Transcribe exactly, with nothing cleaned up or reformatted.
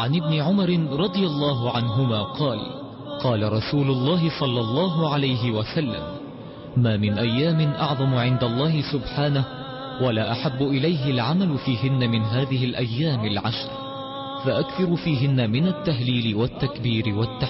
وعن ابن عمر رضي الله عنهما قال قال رسول الله صلى الله عليه وسلم: ما من أيام أعظم عند الله سبحانه ولا أحب إليه العمل فيهن من هذه الأيام العشر، فأكثر فيهن من التهليل والتكبير والتحميد.